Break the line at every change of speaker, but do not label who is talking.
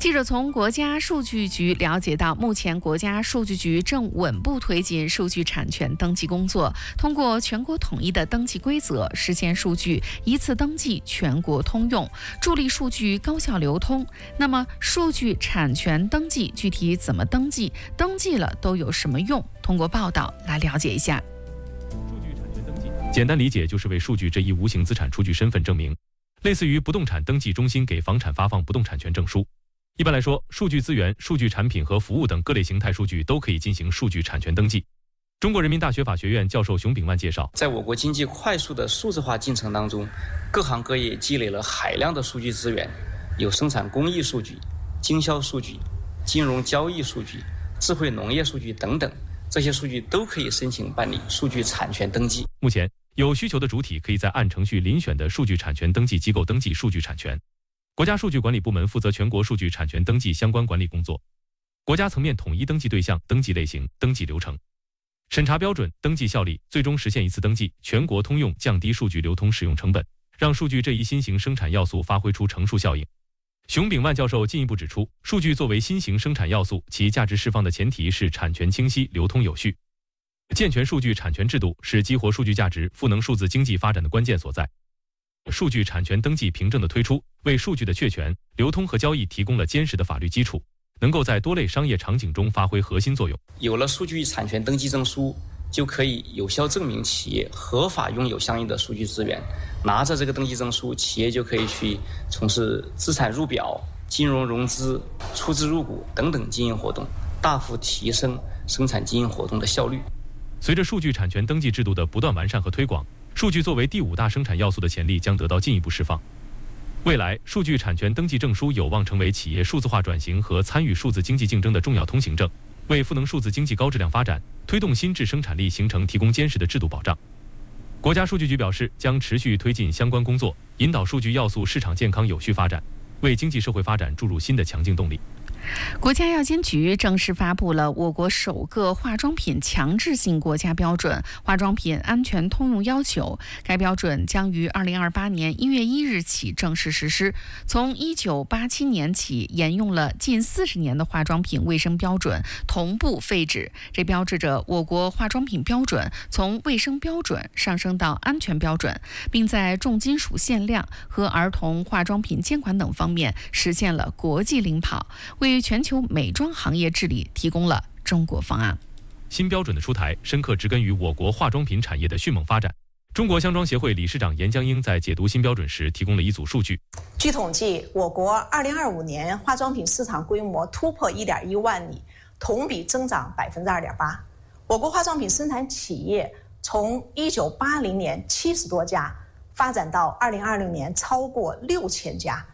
记者从国家数据局了解到，目前国家数据局正稳步推进数据产权登记工作，通过全国统一的登记规则，实现数据一次登记全国通用，助力数据高效流通。那么，数据产权登记具体怎么登记？登记了都有什么用？通过报道来了解一下。
数据产权登记，简单理解就是为数据这一无形资产出具身份证明，类似于不动产登记中心给房产发放不动产权证书。一般来说，数据资源、数据产品和服务等各类形态数据都可以进行数据产权登记。中国人民大学法学院教授熊炳万介绍，
在我国经济快速的数字化进程当中，各行各业积累了海量的数据资源，有生产工艺数据、经销数据、金融交易数据、智慧农业数据等等，这些数据都可以申请办理数据产权登记。
目前，有需求的主体可以在按程序遴选的数据产权登记机构登记数据产权。国家数据管理部门负责全国数据产权登记相关管理工作，国家层面统一登记对象、登记类型、登记流程、审查标准、登记效力，最终实现一次登记全国通用，降低数据流通使用成本，让数据这一新型生产要素发挥出乘数效应。熊炳万教授进一步指出，数据作为新型生产要素，其价值释放的前提是产权清晰、流通有序。健全数据产权制度是激活数据价值、赋能数字经济发展的关键所在。数据产权登记凭证的推出，为数据的确权、流通和交易提供了坚实的法律基础，能够在多类商业场景中发挥核心作用。
有了数据产权登记证书，就可以有效证明企业合法拥有相应的数据资源，拿着这个登记证书，企业就可以去从事资产入表、金融融资、出资入股等等经营活动，大幅提升生产经营活动的效率。
随着数据产权登记制度的不断完善和推广，数据作为第5大生产要素的潜力将得到进一步释放。未来，数据产权登记证书有望成为企业数字化转型和参与数字经济竞争的重要通行证，为赋能数字经济高质量发展、推动新质生产力形成提供坚实的制度保障。国家数据局表示，将持续推进相关工作，引导数据要素市场健康有序发展，为经济社会发展注入新的强劲动力。
国家药监局正式发布了我国首个化妆品强制性国家标准《化妆品安全通用要求》，该标准将于2028年1月1日起正式实施。从1987年起，沿用了近40年的化妆品卫生标准同步废止，这标志着我国化妆品标准从卫生标准上升到安全标准，并在重金属限量和儿童化妆品监管等方面实现了国际领跑，为全球美妆行业治理提供了中国方案。
新标准的出台，深刻植根于我国化妆品产业的迅猛发展。中国香妆协会理事长严江英在解读新标准时提供了一组数据。
据统计，我国2025年化妆品市场规模突破1.1万亿，同比增长2.8%。我国化妆品生产企业从1980年70多家发展到2020年超过6000家。